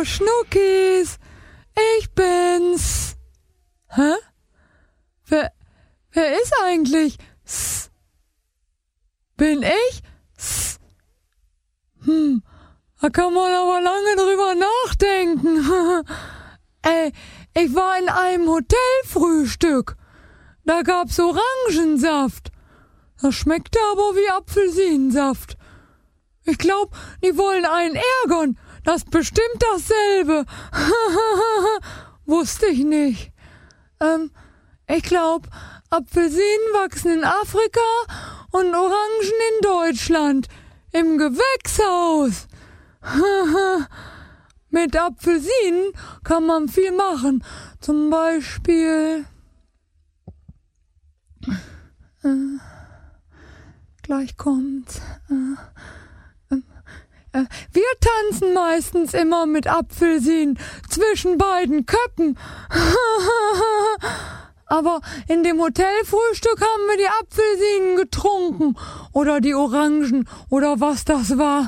Schnuckis, ich bin's. Hä? Wer ist eigentlich? Bin ich? Da kann man aber lange drüber nachdenken. Ey, ich war in einem Hotelfrühstück. Da gab's Orangensaft. Das schmeckte aber wie Apfelsinensaft. Ich glaub, die wollen einen ärgern. Das ist bestimmt dasselbe. Wusste ich nicht. Ich glaub, Apfelsinen wachsen in Afrika und Orangen in Deutschland. Im Gewächshaus. Mit Apfelsinen kann man viel machen. Zum Beispiel... gleich kommt's. Wir tanzen meistens immer mit Apfelsinen zwischen beiden Köppen. Aber in dem Hotelfrühstück haben wir die Apfelsinen getrunken. Oder die Orangen. Oder was das war.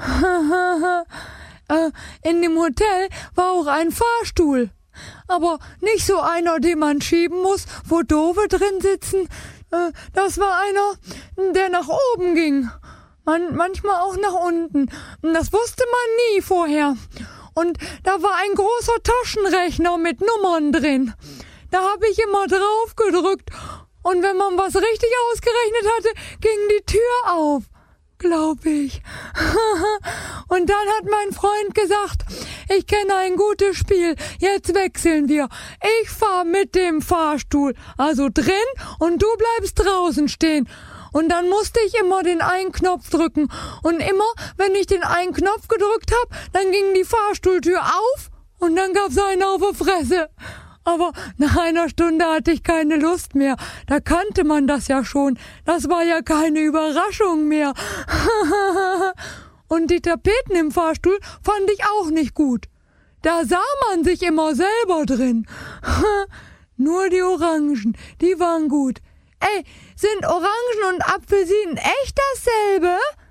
In dem Hotel war auch ein Fahrstuhl. Aber nicht so einer, den man schieben muss, wo Doofe drin sitzen. Das war einer, der nach oben ging. Manchmal auch nach unten. Das wusste man nie vorher. Und da war ein großer Taschenrechner mit Nummern drin. Da habe ich immer drauf gedrückt. Und wenn man was richtig ausgerechnet hatte, ging die Tür auf. Glaub ich. Und dann hat mein Freund gesagt, ich kenne ein gutes Spiel, jetzt wechseln wir. Ich fahr mit dem Fahrstuhl, also drin, und du bleibst draußen stehen. Und dann musste ich immer den einen Knopf drücken. Und immer, wenn ich den einen Knopf gedrückt hab, dann ging die Fahrstuhltür auf und dann gab's einen auf die Fresse. Aber nach einer Stunde hatte ich keine Lust mehr. Da kannte man das ja schon. Das war ja keine Überraschung mehr. Und die Tapeten im Fahrstuhl fand ich auch nicht gut. Da sah man sich immer selber drin. Nur die Orangen, die waren gut. Ey, sind Orangen und Apfelsinen echt dasselbe?